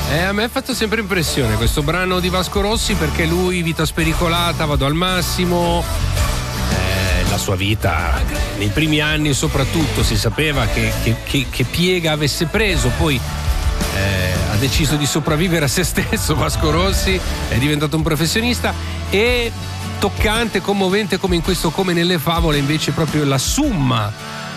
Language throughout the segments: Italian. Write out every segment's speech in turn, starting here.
A me ha fatto sempre impressione questo brano di Vasco Rossi, perché lui, vita spericolata, vado al massimo. La sua vita nei primi anni soprattutto si sapeva che piega avesse preso, poi ha deciso di sopravvivere a se stesso. Vasco Rossi è diventato un professionista, e toccante, commovente come in questo Come nelle favole, invece proprio la summa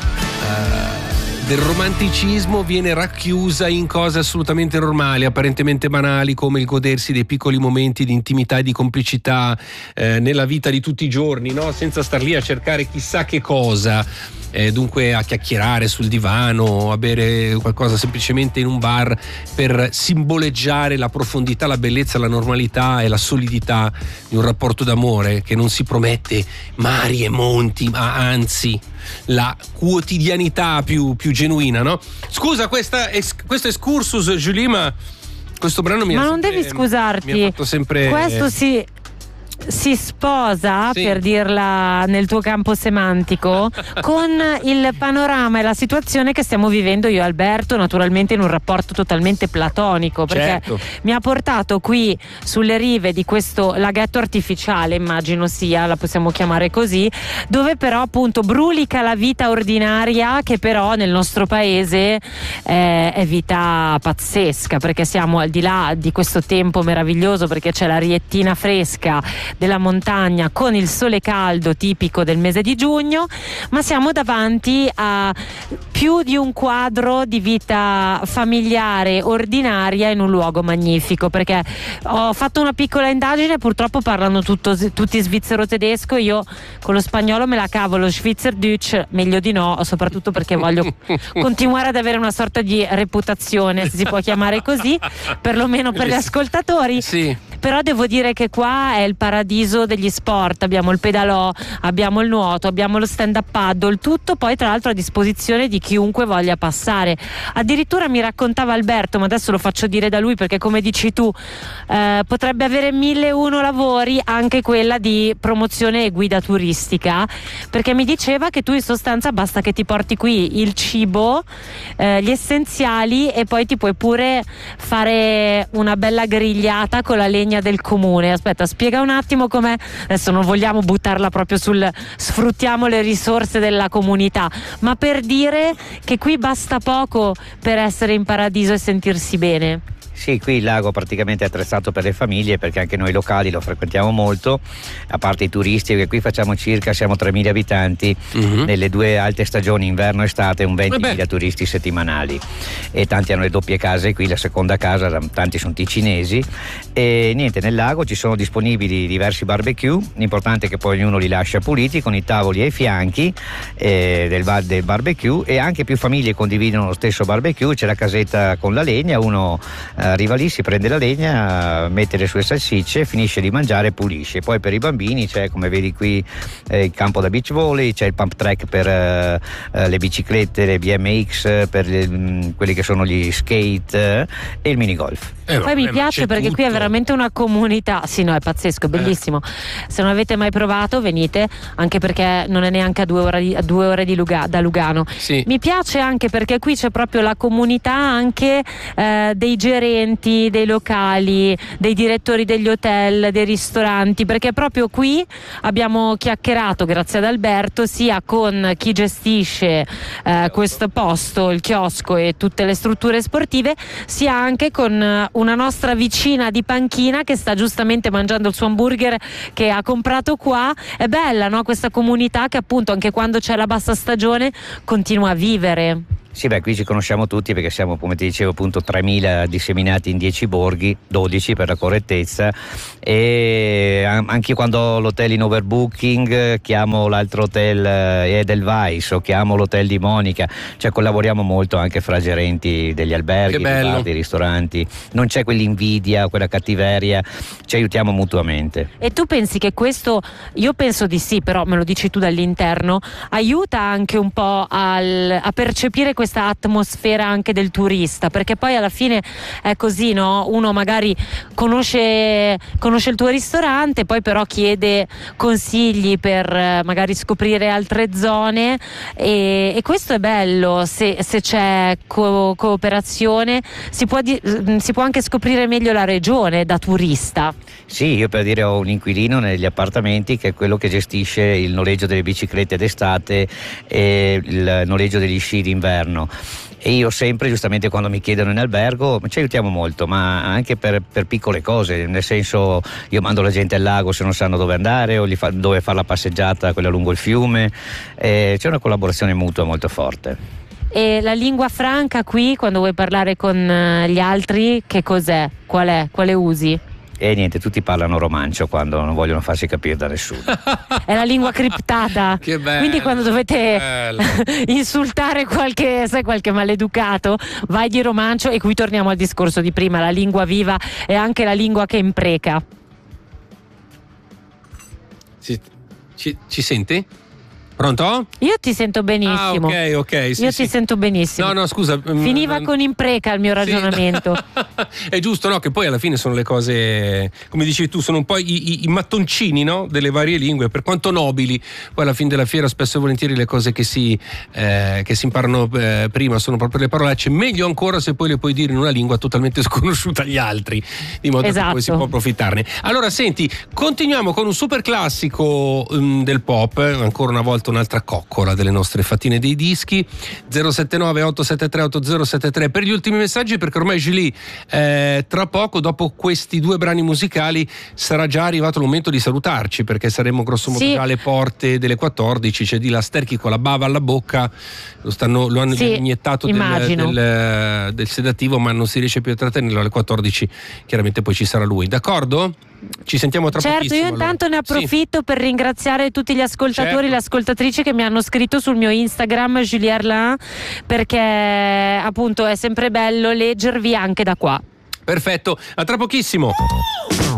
del romanticismo viene racchiusa in cose assolutamente normali, apparentemente banali, come il godersi dei piccoli momenti di intimità e di complicità nella vita di tutti i giorni, no? Senza star lì a cercare chissà che cosa, dunque a chiacchierare sul divano, a bere qualcosa semplicemente in un bar per simboleggiare la profondità, la bellezza, la normalità e la solidità di un rapporto d'amore che non si promette mari e monti, ma anzi la quotidianità più genuina, no? Scusa questo excursus, Julie, ma questo brano ma non devi scusarti, mi ha fatto sempre... questo si sposa, sì, per dirla nel tuo campo semantico, con il panorama e la situazione che stiamo vivendo io e Alberto, naturalmente in un rapporto totalmente platonico, perché certo, mi ha portato qui sulle rive di questo laghetto artificiale, immagino sia, la possiamo chiamare così, dove però appunto brulica la vita ordinaria, che però nel nostro paese è vita pazzesca, perché siamo al di là di questo tempo meraviglioso, perché c'è la riettina fresca della montagna con il sole caldo tipico del mese di giugno, ma siamo davanti a più di un quadro di vita familiare ordinaria in un luogo magnifico, perché ho fatto una piccola indagine, purtroppo parlano tutti svizzero-tedesco, io con lo spagnolo me la cavo, lo Schweizerdeutsch meglio di no, soprattutto perché voglio continuare ad avere una sorta di reputazione, se si può chiamare così, perlomeno per gli ascoltatori. Sì. Però devo dire che qua è il paradiso degli sport, abbiamo il pedalò, abbiamo il nuoto, abbiamo lo stand-up paddle, tutto poi tra l'altro a disposizione di chiunque voglia passare. Addirittura mi raccontava Alberto, ma adesso lo faccio dire da lui perché come dici tu potrebbe avere 1001 lavori, anche quella di promozione e guida turistica, perché mi diceva che tu in sostanza basta che ti porti qui il cibo, gli essenziali, e poi ti puoi pure fare una bella grigliata con la legna del comune. Aspetta, spiega un attimo com'è. Adesso non vogliamo buttarla proprio sul sfruttiamo le risorse della comunità, ma per dire che qui basta poco per essere in paradiso e sentirsi bene. Sì, qui il lago praticamente è attrezzato per le famiglie, perché anche noi locali lo frequentiamo molto, a parte i turisti, perché qui siamo 3.000 abitanti, nelle due alte stagioni, inverno e estate, un 20.000 turisti settimanali, e tanti hanno le doppie case qui, la seconda casa, tanti sono ticinesi, e niente, nel lago ci sono disponibili diversi barbecue, l'importante è che poi ognuno li lascia puliti, con i tavoli ai fianchi del barbecue, e anche più famiglie condividono lo stesso barbecue, c'è la casetta con la legna, uno arriva lì, si prende la legna, mette le sue salsicce, finisce di mangiare e pulisce. Poi per i bambini c'è, come vedi qui, il campo da beach volley, c'è il pump track per le biciclette, le BMX, per quelli che sono gli skate, e il minigolf. Poi mi piace perché tutto. qui è veramente una comunità, sì, no, è pazzesco, è bellissimo. Se non avete mai provato venite, anche perché non è neanche a 2 ore da Lugano. Sì. Mi piace anche perché qui c'è proprio la comunità anche dei gerenti, dei locali, dei direttori degli hotel, dei ristoranti, perché proprio qui abbiamo chiacchierato, grazie ad Alberto, sia con chi gestisce questo posto, il chiosco e tutte le strutture sportive, sia anche con una nostra vicina di panchina che sta giustamente mangiando il suo hamburger che ha comprato qua. È bella, no? Questa comunità che appunto anche quando c'è la bassa stagione continua a vivere. Sì, beh, qui ci conosciamo tutti perché siamo, come ti dicevo, appunto 3.000 disseminati in 10 borghi, 12 per la correttezza, e anche quando ho l'hotel in overbooking chiamo l'altro hotel Edelweiss o chiamo l'hotel di Monica, cioè collaboriamo molto anche fra gerenti degli alberghi, dei ristoranti, non c'è quell'invidia, quella cattiveria, ci aiutiamo mutuamente. E tu pensi che questo, io penso di sì, però me lo dici tu dall'interno, aiuta anche un po' a percepire questa questa atmosfera anche del turista, perché poi alla fine è così, no? Uno magari conosce il tuo ristorante, poi però chiede consigli per magari scoprire altre zone, e questo è bello. Se c'è cooperazione si può anche scoprire meglio la regione da turista. Sì, io per dire ho un inquilino negli appartamenti che è quello che gestisce il noleggio delle biciclette d'estate e il noleggio degli sci d'inverno. E io sempre, giustamente, quando mi chiedono in albergo, ci aiutiamo molto, ma anche per piccole cose, nel senso, io mando la gente al lago se non sanno dove andare, o dove fare la passeggiata, quella lungo il fiume. C'è una collaborazione mutua molto forte. E la lingua franca qui, quando vuoi parlare con gli altri, che cos'è? Quale usi? E niente, tutti parlano romancio quando non vogliono farsi capire da nessuno. È la lingua criptata. Che bello, quindi quando dovete insultare qualche maleducato, vai di romancio. E qui torniamo al discorso di prima: la lingua viva è anche la lingua che impreca. Ci senti? Pronto? Io ti sento benissimo. Ok. Sì, Io ti sento benissimo. No, scusa. Finiva con impreca il mio ragionamento. Sì. È giusto, no? Che poi alla fine sono le cose, come dicevi tu, sono un po' i mattoncini, no? Delle varie lingue, per quanto nobili. Poi alla fine della fiera spesso e volentieri le cose che si imparano prima sono proprio le parolacce. Meglio ancora se poi le puoi dire in una lingua totalmente sconosciuta agli altri, di modo che poi si può approfittarne. Allora, senti, continuiamo con un super classico del pop, ancora una volta un'altra coccola delle nostre fatine dei dischi. 079 873 8073 per gli ultimi messaggi, perché ormai Julie, tra poco, dopo questi due brani musicali, sarà già arrivato il momento di salutarci, perché saremo grosso modo già alle porte delle 14. C'è di là Sterchi con la bava alla bocca, lo hanno iniettato del sedativo, ma non si riesce più a trattenerlo. Alle 14 chiaramente poi ci sarà lui, d'accordo? Ci sentiamo tra pochissimo. Certo, io intanto ne approfitto per ringraziare tutti gli ascoltatori e le ascoltatrici che mi hanno scritto sul mio Instagram Julie Arlin, perché appunto è sempre bello leggervi anche da qua. Perfetto, a tra pochissimo.